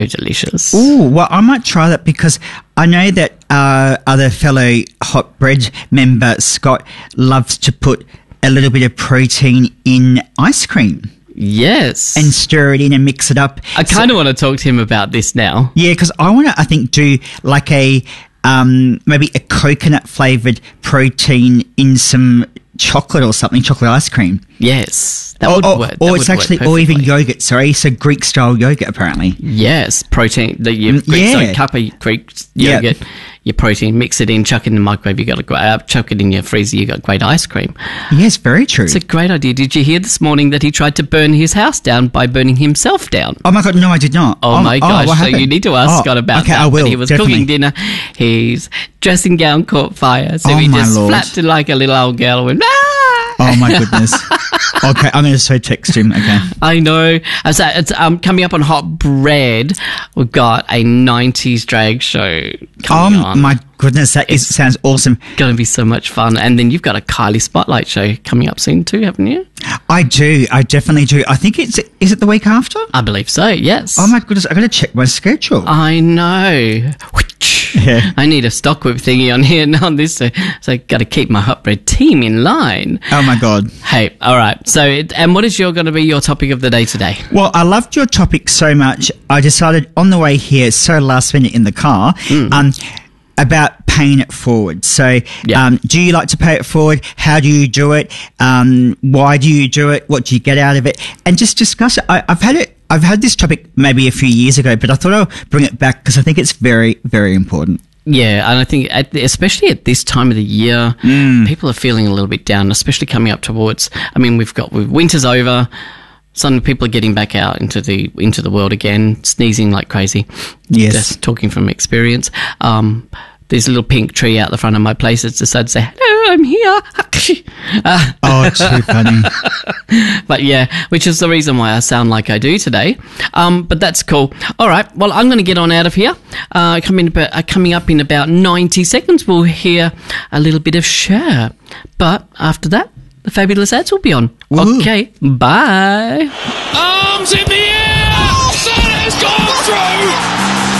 delicious. Ooh, well, I might try that because I know that other fellow Hot Bread member, Scott, loves to put a little bit of protein in ice cream. Yes. And stir it in and mix it up. I kind of want to talk to him about this now. Yeah, because I want to, I think, do like a maybe a coconut flavoured protein in some chocolate or something, chocolate ice cream. Yes. That would work. Or it's actually, or even yogurt, sorry. So Greek style yogurt, apparently. Yes, protein. So cup of Greek yogurt, your protein, mix it in, chuck it in the microwave, you got a great, chuck it in your freezer, you got great ice cream. Yes, very true. It's a great idea. Did you hear this morning that he tried to burn his house down by burning himself down? Oh my God, no, I did not. Oh my gosh, what so happened? you need to ask Scott about that. I will, But he was definitely. cooking dinner, his dressing gown caught fire, so he just flapped it like a little old girl and went, ah! Oh my goodness. Okay, I'm going to text him. Okay. I know. So it's coming up on Hot Bread. We've got a 90s drag show coming on. Oh my goodness, sounds awesome. Going to be so much fun. And then you've got a Kylie Spotlight show coming up soon too, haven't you? I do. I definitely do. I think is it the week after? I believe so, yes. Oh my goodness, I got to check my schedule. I know. Yeah. I need a stock whip thingy on here and on this, so I got to keep my Hot Bread team in line. Oh my God. Hey, all right. So, and what is going to be your topic of the day today? Well, I loved your topic so much, I decided on the way here, so last minute in the car, about paying it forward. So, do you like to pay it forward? How do you do it? Why do you do it? What do you get out of it? And just discuss it. I've had this topic maybe a few years ago, but I thought I'll bring it back because I think it's very, very important. Yeah, and I think especially at this time of the year, people are feeling a little bit down, especially coming up towards, I mean, winter's over, suddenly people are getting back out into the world again, sneezing like crazy. Yes. Just talking from experience. There's a little pink tree out the front of my place that's decided to say, hello, I'm here. Oh, it's too funny. But yeah, which is the reason why I sound like I do today. But that's cool. All right, well, I'm going to get on out of here. Coming up in about 90 seconds, we'll hear a little bit of Cher. But after that, the fabulous ads will be on. Woo. Okay, bye. Arms in the air! Santa's gone through!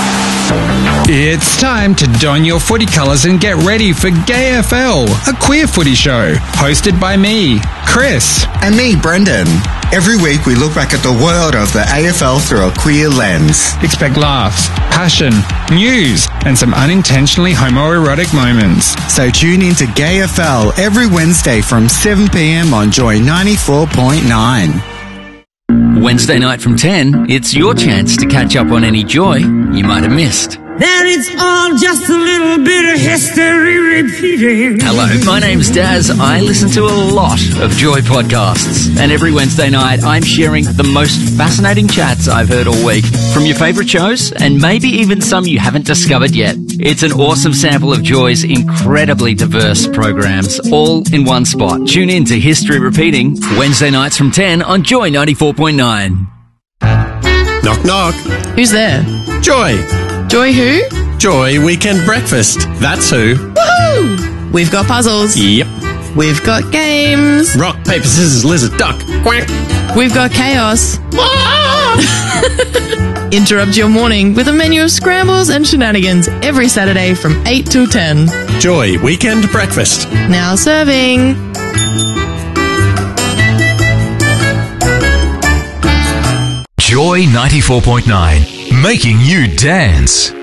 It's time to don your footy colours and get ready for GayFL, a queer footy show, hosted by me, Chris. And me, Brendan. Every week we look back at the world of the AFL through a queer lens. Expect laughs, passion, news, and some unintentionally homoerotic moments. So tune in to GayFL every Wednesday from 7 p.m. on Joy 94.9. Wednesday night from 10, it's your chance to catch up on any joy you might have missed. That it's all just a little bit of history repeating. Hello, my name's Daz. I listen to a lot of Joy podcasts. And every Wednesday night, I'm sharing the most fascinating chats I've heard all week. From your favourite shows, and maybe even some you haven't discovered yet. It's an awesome sample of Joy's incredibly diverse programs, all in one spot. Tune in to History Repeating, Wednesday nights from 10 on Joy 94.9. Knock, knock. Who's there? Joy. Joy who? Joy Weekend Breakfast. That's who. Woohoo! We've got puzzles. Yep. We've got games. Rock, paper, scissors, lizard, duck. Quack. We've got chaos. Interrupt your morning with a menu of scrambles and shenanigans every Saturday from 8 till 10. Joy Weekend Breakfast. Now serving. Joy 94.9, making you dance.